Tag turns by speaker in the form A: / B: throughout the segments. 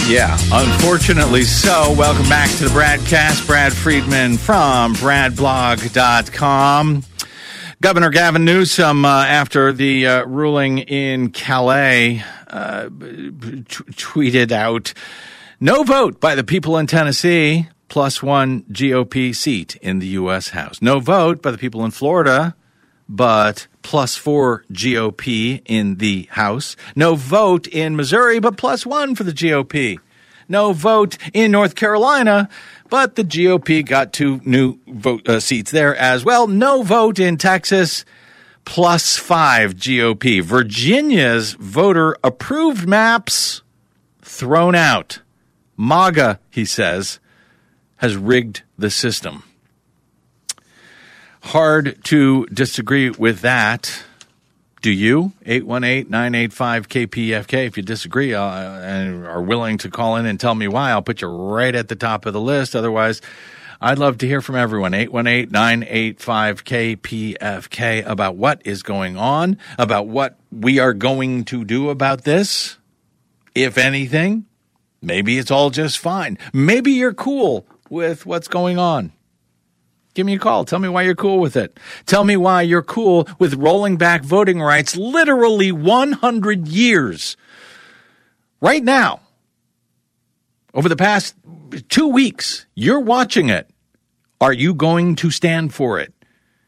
A: Yeah, unfortunately so. Welcome back to the Bradcast. Brad Friedman from bradblog.com. Governor Gavin Newsom, after the ruling in Calais, tweeted out, "No vote by the people in Tennessee, +1 GOP seat in the U.S. House. No vote by the people in Florida, but +4 GOP in the House. No vote in Missouri, but +1 for the GOP. No vote in North Carolina, but the GOP got 2 new seats there as well. No vote in Texas, +5 GOP. Virginia's voter-approved maps thrown out. MAGA, he says, has rigged the system." Hard to disagree with that. Do you? 818-985-KPFK. If you disagree and are willing to call in and tell me why, I'll put you right at the top of the list. Otherwise, I'd love to hear from everyone. 818-985-KPFK about what is going on, about what we are going to do about this, if anything. Maybe it's all just fine. Maybe you're cool with what's going on. Give me a call. Tell me why you're cool with it. Tell me why you're cool with rolling back voting rights literally 100 years. Right now, over the past 2 weeks, you're watching it. Are you going to stand for it?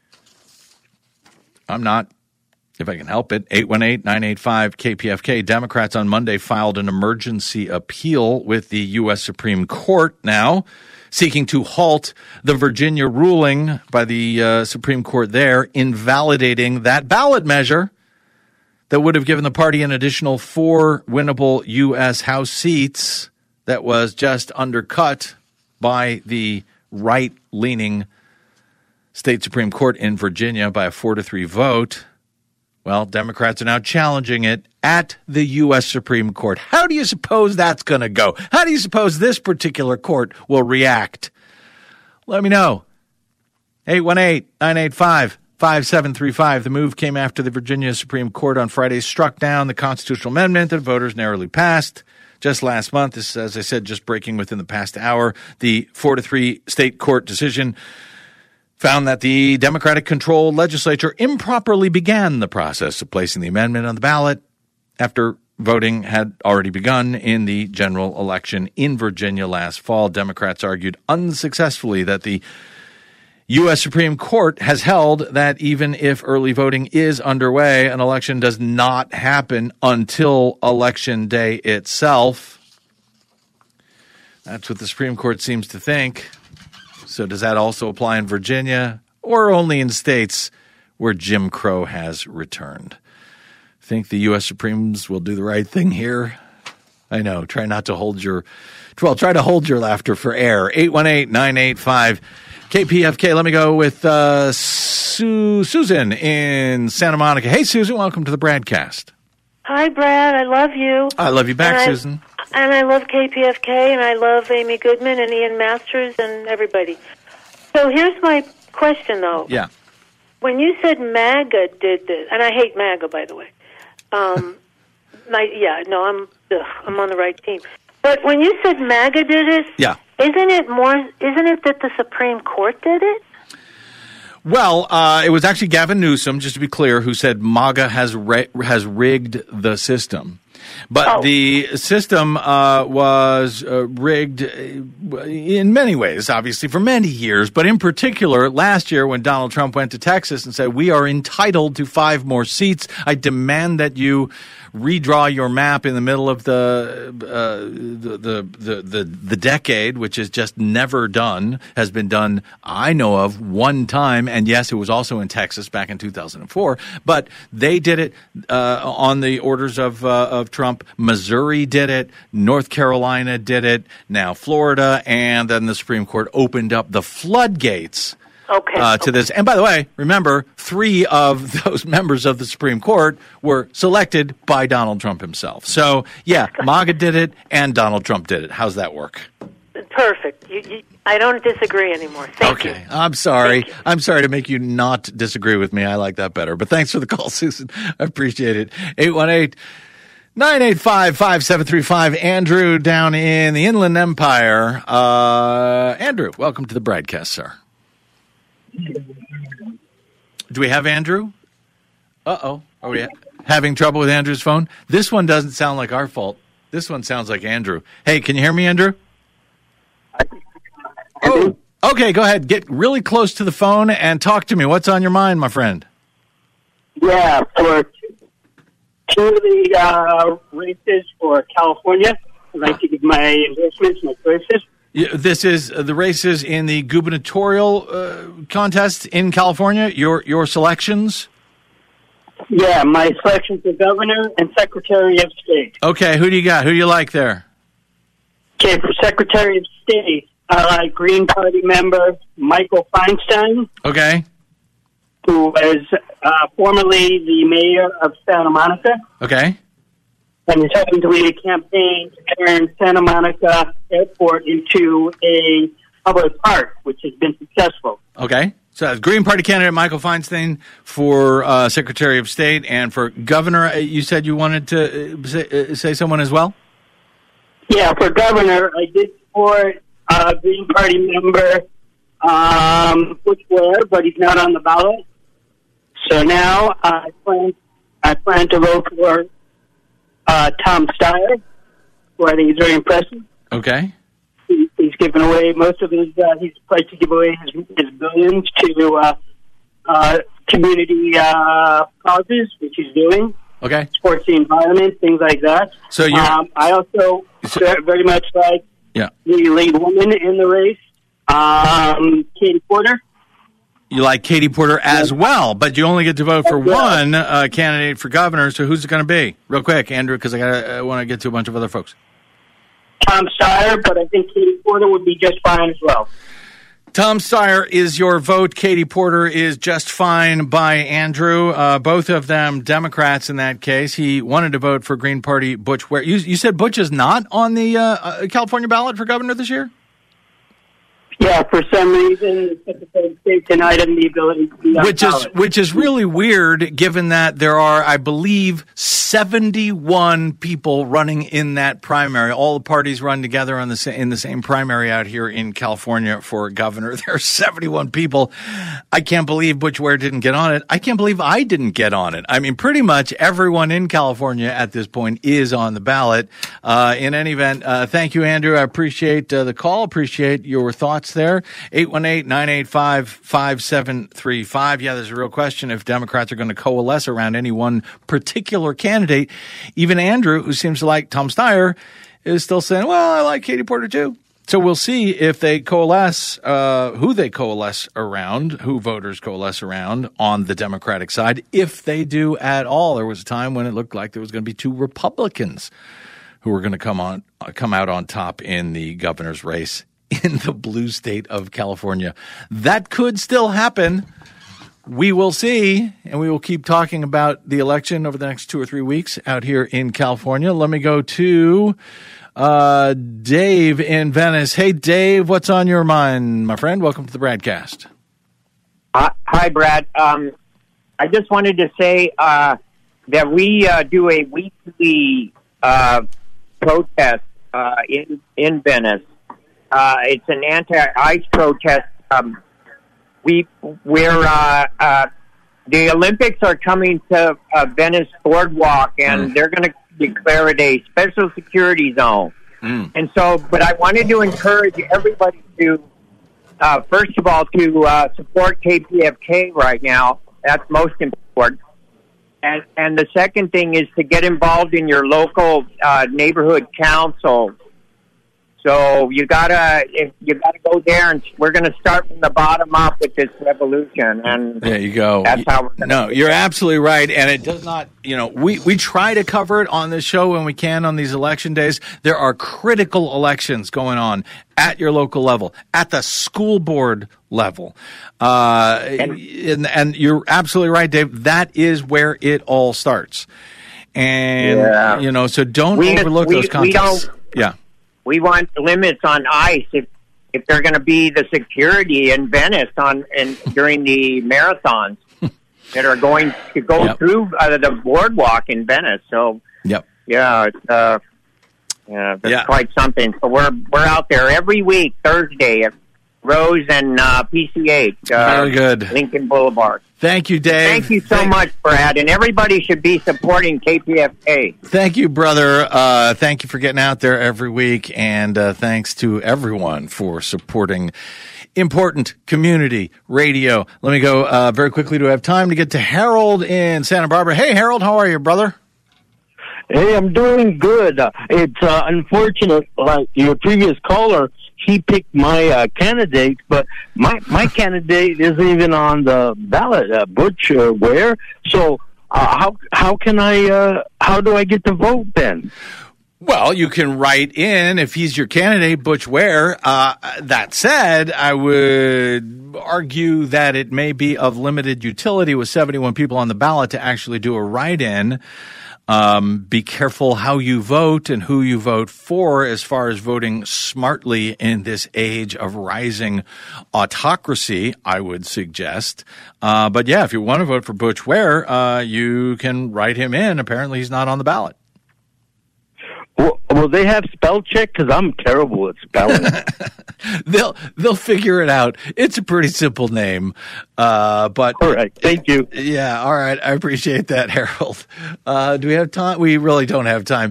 A: I'm not, if I can help it. 818-985-KPFK. Democrats on Monday filed an emergency appeal with the U.S. Supreme Court now, seeking to halt the Virginia ruling by the Supreme Court there, invalidating that ballot measure that would have given the party an additional 4 winnable U.S. House seats that was just undercut by the right-leaning state Supreme Court in Virginia by a 4-3 vote. Well, Democrats are now challenging it at the U.S. Supreme Court. How do you suppose that's going to go? How do you suppose this particular court will react? Let me know. 818-985-5735. The move came after the Virginia Supreme Court on Friday struck down the constitutional amendment that voters narrowly passed just last month. This, as I said, just breaking within the past hour. The 4-3 state court decision found that the Democratic-controlled legislature improperly began the process of placing the amendment on the ballot after voting had already begun in the general election in Virginia last fall. Democrats argued unsuccessfully that the U.S. Supreme Court has held that even if early voting is underway, an election does not happen until Election Day itself. That's what the Supreme Court seems to think. So does that also apply in Virginia or only in states where Jim Crow has returned? Think the U.S. Supremes will do the right thing here? I know. Try to hold your laughter for air. 818-985-KPFK. Let me go with Susan in Santa Monica. Hey, Susan. Welcome to the Bradcast.
B: Hi, Brad. I love you.
A: I love you back, Susan.
B: And I love KPFK, and I love Amy Goodman and Ian Masters and everybody. So here's my question, though.
A: Yeah.
B: When you said MAGA did this, and I hate MAGA, by the way. I'm on the right team. But when you said MAGA did it,
A: yeah.
B: Isn't it that the Supreme Court did it?
A: Well, it was actually Gavin Newsom, just to be clear, who said MAGA has rigged the system. But the system was rigged in many ways, obviously, for many years. But in particular, last year when Donald Trump went to Texas and said, "We are entitled to 5 more seats. I demand that you redraw your map in the middle of the decade," which is just never done, has been done, I know of, one time. And yes, it was also in Texas back in 2004. But they did it on the orders of Trump. Missouri did it. North Carolina did it. Now Florida. And then the Supreme Court opened up the floodgates to this. And by the way, remember, 3 of those members of the Supreme Court were selected by Donald Trump himself. So, yeah, MAGA did it and Donald Trump did it. How's that work?
B: Perfect. I don't disagree anymore. Thank you.
A: I'm sorry. I'm sorry to make you not disagree with me. I like that better. But thanks for the call, Susan. I appreciate it. 985-5735. Andrew down in the Inland Empire. Andrew, welcome to the broadcast, sir. Do we have Andrew? Uh-oh. Are we having trouble with Andrew's phone? This one doesn't sound like our fault. This one sounds like Andrew. Hey, can you hear me, Andrew? Oh, okay, go ahead. Get really close to the phone and talk to me. What's on your mind, my friend?
C: Yeah, for two of the races for California, I'd like to give my endorsements, my choices.
A: This is the races in the gubernatorial contest in California, your selections?
C: Yeah, my selections for governor and secretary of state.
A: Okay, who do you got? Who do you like there?
C: Okay, for secretary of state, I like Green Party member Michael Feinstein.
A: Okay.
C: Who was formerly the mayor of Santa Monica.
A: Okay.
C: And is hoping to lead a campaign to turn Santa Monica Airport into a public park, which has been successful.
A: Okay. So that's Green Party candidate Michael Feinstein for Secretary of State, and for governor, you said you wanted to say someone as well?
C: Yeah, for governor, I did support Green Party member Butch Ware, but he's not on the ballot. So now I plan to vote for Tom Steyer, who I think is very impressive.
A: Okay.
C: He's given away most of his. He's tried to give away his billions to community causes, which he's doing.
A: Okay.
C: Sports the environment, things like that.
A: So you.
C: I also very much like the lead woman in the race, Katie Porter.
A: You like Katie Porter as well, but you only get to vote for one candidate for governor. So who's it going to be? Real quick, Andrew, because I want to get to a bunch of other folks.
C: Tom Steyer, but I think Katie Porter would be just fine as well.
A: Tom Steyer is your vote. Katie Porter is just fine by Andrew. Both of them Democrats in that case. He wanted to vote for Green Party Butch Ware. You said Butch is not on the California ballot for governor this year?
C: Yeah, for some reason, the Secretary of State denied him the ability to be on ballot.
A: Which is really weird, given that there are, I believe, 71 people running in that primary. All the parties run together in the same primary out here in California for governor. There are 71 people. I can't believe Butch Ware didn't get on it. I can't believe I didn't get on it. I mean, pretty much everyone in California at this point is on the ballot. In any event, thank you, Andrew. I appreciate the call. Appreciate your thoughts there. 818-985-5735. Yeah, there's a real question if Democrats are going to coalesce around any one particular candidate. Even Andrew, who seems to like Tom Steyer, is still saying, well, I like Katie Porter too. So we'll see if they coalesce, who they coalesce around, who voters coalesce around on the Democratic side, if they do at all. There was a time when it looked like there was going to be two Republicans who were going to come out on top in the governor's race in the blue state of California. That could still happen. We will see, and we will keep talking about the election over the next 2 or 3 weeks out here in California. Let me go to Dave in Venice. Hey, Dave, what's on your mind, my friend? Welcome to the broadcast.
D: Hi, Brad. I just wanted to say that we do a weekly protest in Venice. It's an anti-ICE protest. The Olympics are coming to Venice Boardwalk, and they're going to declare it a special security zone. And so, but I wanted to encourage everybody to, first of all, to support KPFK right now. That's most important. And the second thing is to get involved in your local neighborhood council. So you gotta go there, and we're going to start from the bottom up with this revolution. And
A: there you go.
D: That's how we're going to.
A: No, you're absolutely right, and it does not. We try to cover it on this show when we can on these election days. There are critical elections going on at your local level, at the school board level, and you're absolutely right, Dave. That is where it all starts, and so don't overlook those contests.
D: We want limits on ICE if they're going to be the security in Venice during the marathons that are going to go through the boardwalk in Venice. So That's quite something. So we're out there every week, Thursday, at Rose and PCH.
A: Very good.
D: Lincoln Boulevard.
A: Thank you, Dave.
D: Thank you so much, Brad. And everybody should be supporting KPFK.
A: Thank you, brother. Thank you for getting out there every week. And thanks to everyone for supporting important community radio. Let me go very quickly to have time to get to Harold in Santa Barbara. Hey, Harold, how are you, brother?
E: Hey, I'm doing good. It's unfortunate, like your previous caller, he picked my candidate, but my candidate isn't even on the ballot, Butch Ware. So how can how do I get to vote then?
A: Well, you can write in if he's your candidate, Butch Ware. That said, I would argue that it may be of limited utility with 71 people on the ballot to actually do a write-in. Be careful how you vote and who you vote for as far as voting smartly in this age of rising autocracy, I would suggest. But yeah, if you want to vote for Butch Ware, you can write him in. Apparently he's not on the ballot.
E: Will they have spell check? Because I'm terrible at spelling.
A: They'll figure it out. It's a pretty simple name. But
E: all right, thank you.
A: Yeah, all right. I appreciate that, Harold. Do we have time? We really don't have time.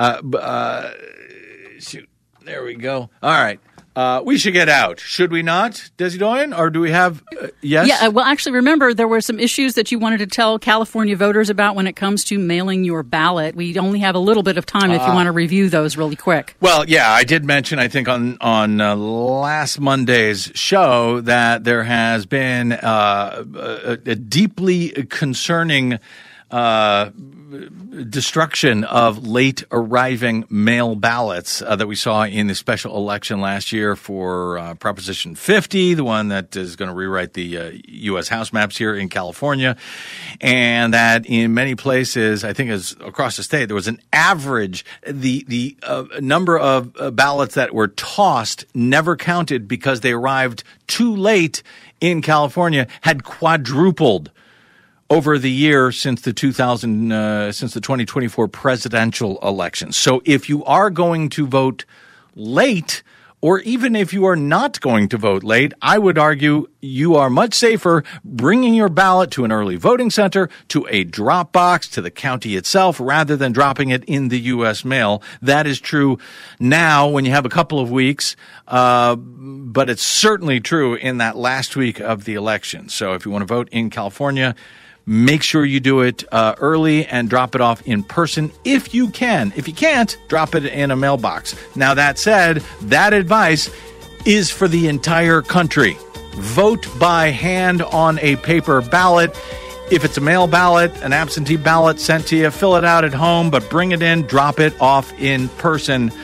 A: Shoot. There we go. All right. We should get out, should we not, Desi Doyen? Or do we have, yes?
F: Yeah, well, actually, remember, there were some issues that you wanted to tell California voters about when it comes to mailing your ballot. We only have a little bit of time if you want to review those really quick.
A: Well, yeah, I did mention, I think, on last Monday's show that there has been a deeply concerning destruction of late arriving mail ballots that we saw in the special election last year for Proposition 50, the one that is going to rewrite the U.S. House maps here in California, and that in many places, I think as across the state, there was an average, the number of ballots that were tossed, never counted because they arrived too late in California, had quadrupled over the year since the 2024 presidential election. So if you are going to vote late, or even if you are not going to vote late, I would argue you are much safer bringing your ballot to an early voting center, to a drop box, to the county itself, rather than dropping it in the U.S. mail. That is true now when you have a couple of weeks, but it's certainly true in that last week of the election. So if you want to vote in California, make sure you do it early and drop it off in person if you can. If you can't, drop it in a mailbox. Now, that said, that advice is for the entire country. Vote by hand on a paper ballot. If it's a mail ballot, an absentee ballot sent to you, fill it out at home, but bring it in, drop it off in person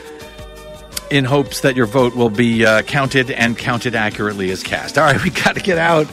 A: in hopes that your vote will be counted and counted accurately as cast. All right, we got to get out.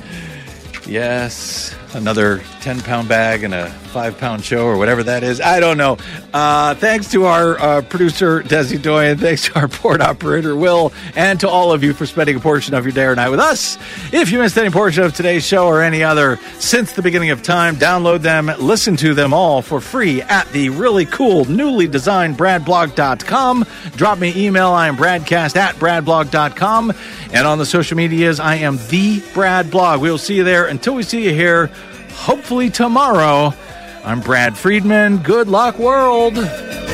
A: Yes, another 10-pound bag and a 5-pound show or whatever that is. I don't know. Thanks to our producer, Desi Doyen. Thanks to our board operator, Will. And to all of you for spending a portion of your day or night with us. If you missed any portion of today's show or any other since the beginning of time, download them, listen to them all for free at the really cool, newly designed bradblog.com. Drop me an email. I am bradcast@bradblog.com. And on the social medias, I am the Brad Blog. We will see you there. Until we see you here, hopefully tomorrow, I'm Brad Friedman. Good luck, world.